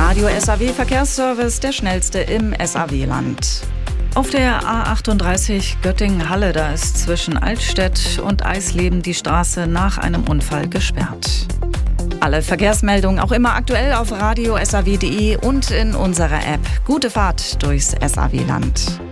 Radio SAW Verkehrsservice, der schnellste im SAW-Land. Auf der A38 Göttingen-Halle, da ist zwischen Altstedt und Eisleben die Straße nach einem Unfall gesperrt. Alle Verkehrsmeldungen auch immer aktuell auf radio-saw.de und in unserer App. Gute Fahrt durchs SAW-Land.